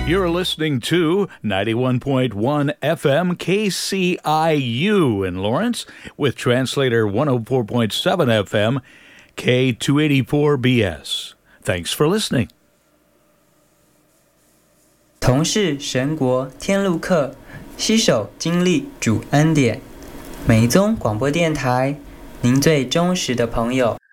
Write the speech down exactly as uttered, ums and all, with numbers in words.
You're listening to ninety-one point one F M K C I U in Lawrence with translator one oh four point seven F M K two eighty-four B S. Thanks for listening. 同是神国天路客，携手经历主恩典。美宗广播电台，您最忠实的朋友。